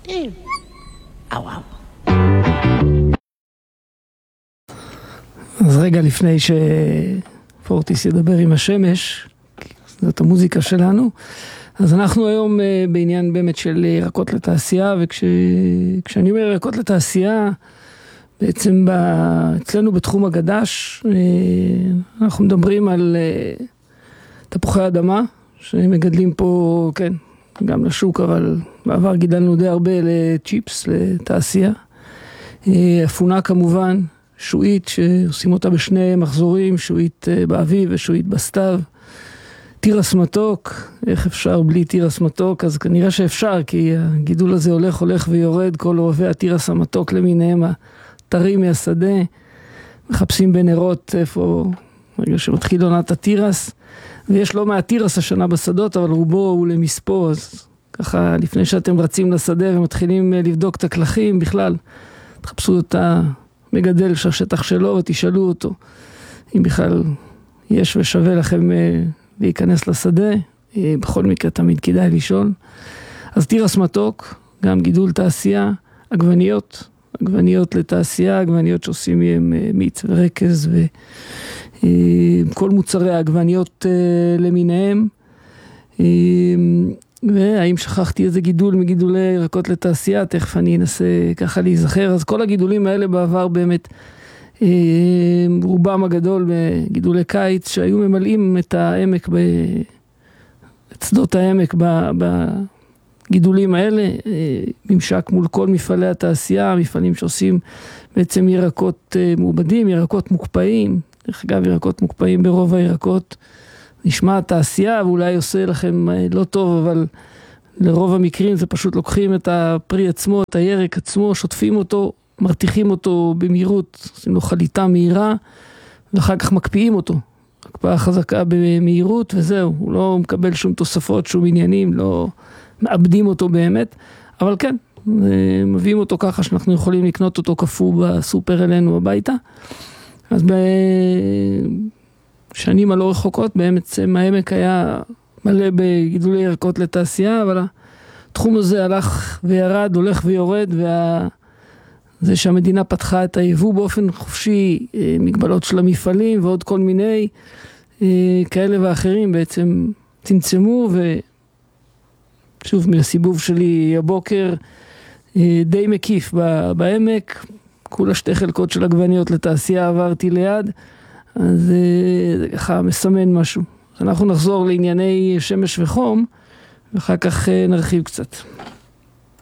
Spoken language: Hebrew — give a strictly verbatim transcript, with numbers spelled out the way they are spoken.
וואו וואו. אז רגע לפני שפורטיס ידבר עם השמש, זאת המוזיקה שלנו, אז אנחנו היום בעניין באמת של ירקות לתעשייה, וכשאני אומר ירקות לתעשייה, בעצם אצלנו בתחום הגדש, אנחנו מדברים על תפוחי אדמה, שמגדלים פה, כן, גם לשוק, אבל בעבר גידלנו די הרבה לצ'יפס, לתעשייה. אפונה כמובן, שועית שעושים אותה בשני מחזורים, שועית באביב ושועית בסתיו. תירס מתוק, איך אפשר בלי תירס מתוק? אז כנראה שאפשר, כי הגידול הזה הולך, הולך ויורד, כל אוהבי התירס המתוק למיניהם, הטרי מהשדה, מחפשים בנרות איפה, רגע שמתחיל עונת התירס, ויש לא מהתירס השנה בשדות, אבל רובו הוא למספו, אז ככה לפני שאתם רצים לשדה ומתחילים לבדוק את הכלכים, בכלל, תחפשו את המגדל שהשטח שלו ותשאלו אותו, אם בכלל יש ושווה לכם להיכנס לשדה, בכל מקרה תמיד כדאי לשאול. אז תירס מתוק, גם גידול תעשייה, עגבניות, עגבניות לתעשייה, עגבניות שעושים מהם מיץ ורקז וכל מוצרי העגבניות למיניהם. והאם שכחתי איזה גידול מגידולי ירקות לתעשייה, תכף אני אנסה ככה להיזכר. אז כל הגידולים האלה בעבר באמת, רובם הגדול בגידולי קיץ, שהיו ממלאים את העמק, את שדות העמק בגידולים האלה, ממשק מול כל מפעלי התעשייה, מפעלים שעושים בעצם ירקות מעובדים, ירקות מוקפאים, דרך אגב ירקות מוקפאים ברוב הירקות, נשמע התעשייה ואולי עושה לכם לא טוב, אבל לרוב המקרים זה פשוט לוקחים את הפרי עצמו, את הירק עצמו, שוטפים אותו, מרתיחים אותו במהירות, עושים לו חליטה מהירה, ואחר כך מקפיאים אותו. הקפאה חזקה במהירות, וזהו, הוא לא מקבל שום תוספות, שום עניינים, לא מאבדים אותו באמת, אבל כן, מביאים אותו ככה שאנחנו יכולים לקנות אותו קפוא בסופר אלינו הביתה. אז בשנים הלא רחוקות, בעצם העמק היה מלא בגידולי ירקות לתעשייה, אבל התחום הזה הלך וירד, הולך ויורד, וה... זה שהמדינה פתחה את היבוא באופן חופשי, מגבלות של המפעלים ועוד כל מיני כאלה ואחרים בעצם צמצמו, ושוב מהסיבוב שלי הבוקר די מקיף בעמק, כולה שתי חלקות של עגבניות לתעשייה עברתי ליד, אז זה ככה מסמן משהו. אנחנו נחזור לענייני שמש וחום, ואחר כך נרחיב קצת.